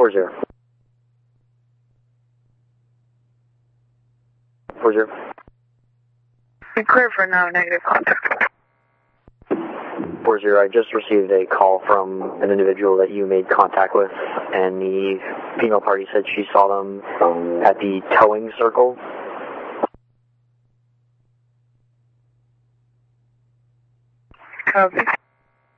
40. 40. Be clear for no negative contact. 40, I just received a call from an individual that you made contact with, and the female party said she saw them at the towing circle. Copy.